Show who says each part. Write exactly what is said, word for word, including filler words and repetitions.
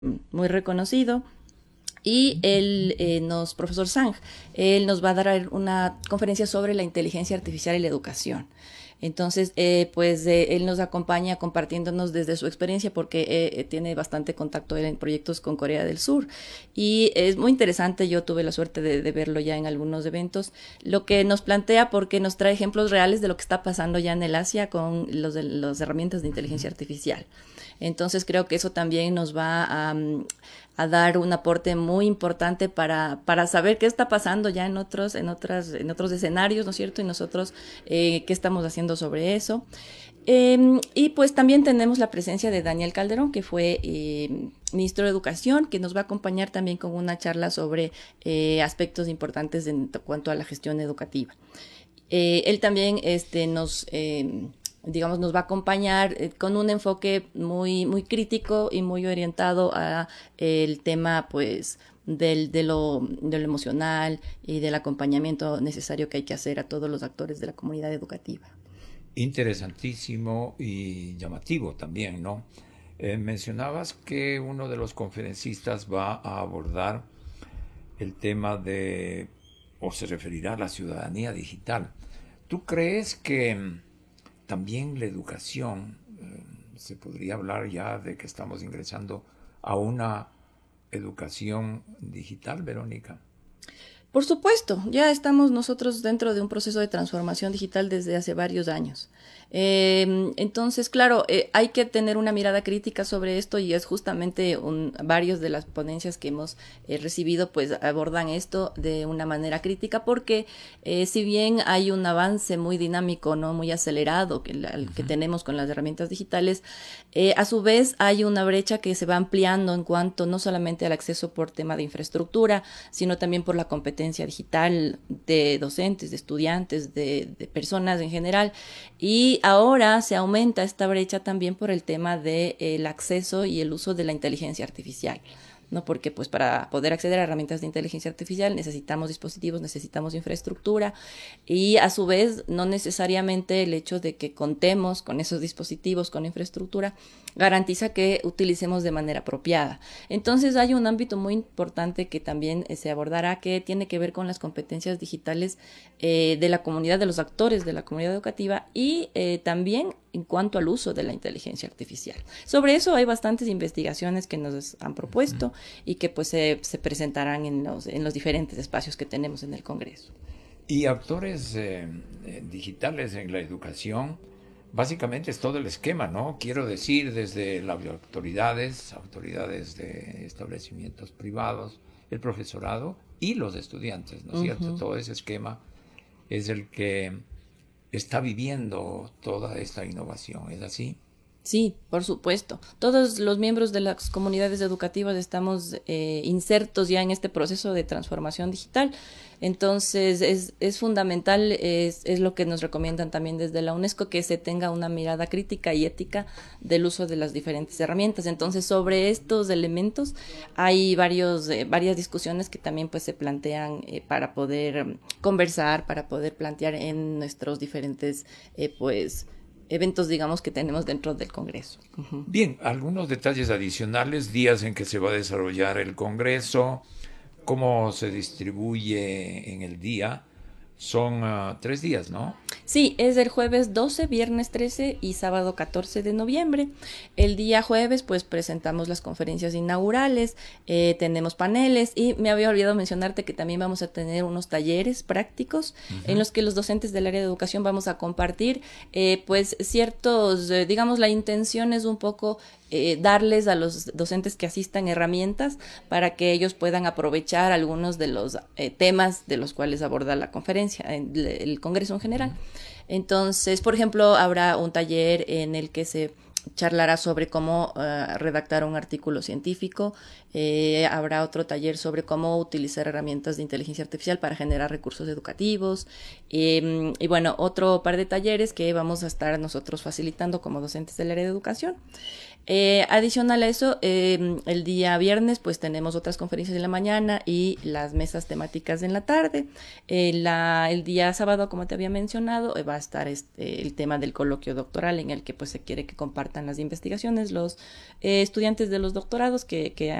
Speaker 1: muy reconocido. Y él eh, nos, profesor Sang, él nos va a dar una conferencia sobre la inteligencia artificial y la educación. Entonces, eh, pues eh, él nos acompaña compartiéndonos desde su experiencia porque eh, tiene bastante contacto en proyectos con Corea del Sur. Y es muy interesante, yo tuve la suerte de, de verlo ya en algunos eventos, lo que nos plantea porque nos trae ejemplos reales de lo que está pasando ya en el Asia con los de, las herramientas de inteligencia artificial. Entonces creo que eso también nos va a, a dar un aporte muy importante para, para saber qué está pasando ya en otros, en otras, en otros escenarios, ¿no es cierto? Y nosotros eh, qué estamos haciendo sobre eso. Eh, y pues también tenemos la presencia de Daniel Calderón, que fue eh, ministro de Educación, que nos va a acompañar también con una charla sobre eh, aspectos importantes en cuanto a la gestión educativa. Eh, él también este, nos... Eh, digamos, nos va a acompañar eh, con un enfoque muy, muy crítico y muy orientado a eh, el tema, pues, del, de, lo, de lo emocional y del acompañamiento necesario que hay que hacer a todos los actores de la comunidad educativa.
Speaker 2: Interesantísimo y llamativo también, ¿no? Eh, mencionabas que uno de los conferencistas va a abordar el tema de, o se referirá a la ciudadanía digital. ¿Tú crees que mm, también la educación, eh, se podría hablar ya de que estamos ingresando a una educación digital, Verónica?
Speaker 1: Por supuesto, ya estamos nosotros dentro de un proceso de transformación digital desde hace varios años. Eh, entonces, claro, eh, hay que tener una mirada crítica sobre esto y es justamente un, varios de las ponencias que hemos eh, recibido pues abordan esto de una manera crítica porque eh, si bien hay un avance muy dinámico, no muy acelerado que, la, uh-huh. que tenemos con las herramientas digitales, eh, a su vez hay una brecha que se va ampliando en cuanto no solamente al acceso por tema de infraestructura, sino también por la competencia digital de docentes, de estudiantes, de, de personas en general. Y ahora se aumenta esta brecha también por el tema del de, acceso y el uso de la inteligencia artificial, ¿no? Porque pues para poder acceder a herramientas de inteligencia artificial necesitamos dispositivos, necesitamos infraestructura y a su vez no necesariamente el hecho de que contemos con esos dispositivos, con infraestructura, garantiza que utilicemos de manera apropiada. Entonces hay un ámbito muy importante que también eh, se abordará que tiene que ver con las competencias digitales eh, de la comunidad, de los actores de la comunidad educativa y eh, también en cuanto al uso de la inteligencia artificial. Sobre eso hay bastantes investigaciones que nos han propuesto uh-huh. y que pues se, se presentarán en los, en los diferentes espacios que tenemos en el Congreso.
Speaker 2: Y actores eh, digitales en la educación, básicamente es todo el esquema, ¿no? Quiero decir, desde las autoridades, autoridades de establecimientos privados, el profesorado y los estudiantes, ¿no es uh-huh. cierto? Todo ese esquema es el que está viviendo toda esta innovación, ¿es así?
Speaker 1: Sí, por supuesto. Todos los miembros de las comunidades educativas estamos eh, insertos ya en este proceso de transformación digital. Entonces, es, es fundamental, es, es lo que nos recomiendan también desde la UNESCO, que se tenga una mirada crítica y ética del uso de las diferentes herramientas. Entonces, sobre estos elementos hay varios, eh, varias discusiones que también pues se plantean eh, para poder conversar, para poder plantear en nuestros diferentes, eh, pues, eventos, digamos, que tenemos dentro del Congreso. Uh-huh.
Speaker 2: Bien, algunos detalles adicionales, días en que se va a desarrollar el Congreso, cómo se distribuye en el día. Son uh, tres días, ¿no?
Speaker 1: Sí, es el jueves doce, viernes trece y sábado catorce de noviembre. El día jueves, pues, presentamos las conferencias inaugurales, eh, tenemos paneles y me había olvidado mencionarte que también vamos a tener unos talleres prácticos uh-huh. en los que los docentes del área de educación vamos a compartir, eh, pues, ciertos, eh, digamos, la intención es un poco Eh, darles a los docentes que asistan herramientas para que ellos puedan aprovechar algunos de los eh, temas de los cuales aborda la conferencia, el, el Congreso en general. Entonces, por ejemplo, habrá un taller en el que se charlará sobre cómo uh, redactar un artículo científico, eh, habrá otro taller sobre cómo utilizar herramientas de inteligencia artificial para generar recursos educativos, eh, y bueno, otro par de talleres que vamos a estar nosotros facilitando como docentes del área de educación. Eh, adicional a eso, eh, el día viernes pues tenemos otras conferencias en la mañana y las mesas temáticas en la tarde. Eh, la, el día sábado, como te había mencionado, eh, va a estar este, el tema del coloquio doctoral en el que pues se quiere que compartan las investigaciones los eh, estudiantes de los doctorados que, que